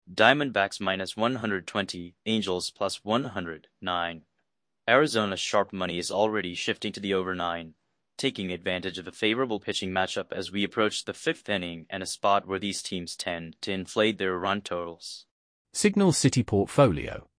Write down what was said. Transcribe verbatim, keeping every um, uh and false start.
Diamondbacks minus one hundred twenty, Angels plus one hundred nine. Arizona's sharp money is already shifting to the over nine, taking advantage of a favorable pitching matchup as we approach the fifth inning and a spot where these teams tend to inflate their run totals. Signal City Portfolio.